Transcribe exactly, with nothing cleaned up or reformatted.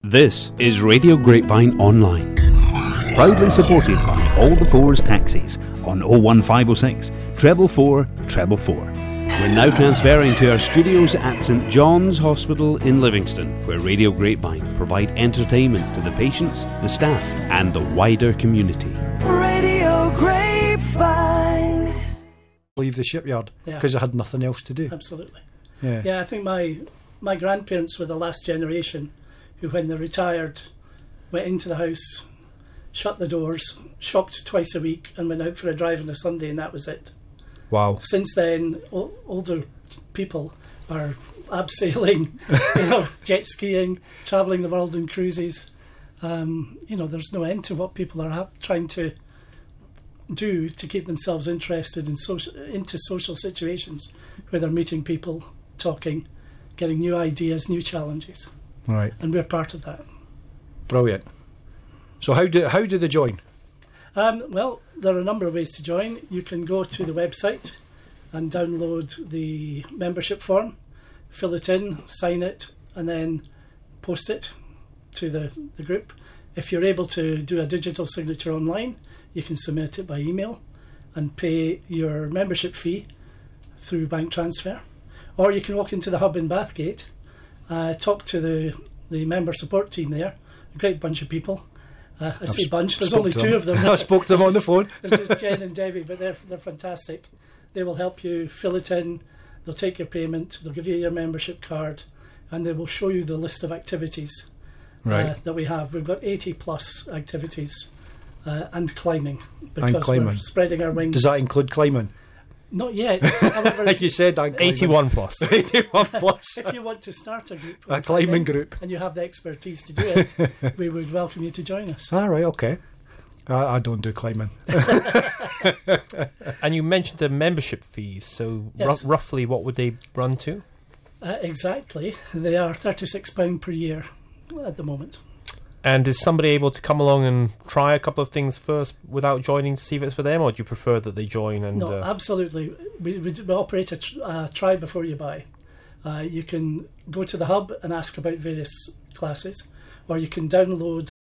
This is Radio Grapevine Online, proudly supported by All the Fours Taxis on oh one five oh six, treble four, treble four. We're now transferring to our studios at St John's Hospital in Livingston, where Radio Grapevine provide entertainment to the patients, the staff, and the wider community. Radio Grapevine. Leave the shipyard because Yeah. I had nothing else to do. Absolutely. Yeah. Yeah, I think my my grandparents were the last generation who, when they retired, went into the house, shut the doors, shopped twice a week, and went out for a drive on a Sunday, and that was it. Wow. Since then, o- older people are abseiling, you know, jet skiing, travelling the world in cruises. Um, you know, there's no end to what people are ha- trying to do to keep themselves interested in social, into social situations where they're meeting people, talking, getting new ideas, new challenges. Right. And we're part of that. Brilliant. So how do how do they join? Um, well, there are a number of ways to join. You can go to the website and download the membership form, fill it in, sign it, and then post it to the, the group. If you're able to do a digital signature online, you can submit it by email and pay your membership fee through bank transfer. Or you can walk into the hub in Bathgate, uh, talk to the, the member support team there, a great bunch of people. Uh, I say sp- bunch, there's spoke only to two them. of them. I spoke to them on the phone. There's just Jen and Debbie, but they're they're fantastic. They will help you fill it in, they'll take your payment, they'll give you your membership card, and they will show you the list of activities Right. uh, that we have. We've got eighty plus activities uh, and climbing. Because And climbing. we're spreading our wings. Does that include climbing? Not yet. However, Like you said, and climbing. eighty-one plus. eighty-one plus. if you want to start a group, A climbing group. and you have the expertise to do it, we would welcome you to join us. All right, okay. I, I don't do climbing. And you mentioned the membership fees, so Yes. ru- roughly what would they run to? Uh, exactly. They are thirty-six pounds per year at the moment. And is somebody able to come along and try a couple of things first without joining to see if it's for them, or do you prefer that they join and... No, uh, absolutely. We, we, we operate a tr- uh, try before you buy. Uh, you can go to the hub and ask about various classes, or you can download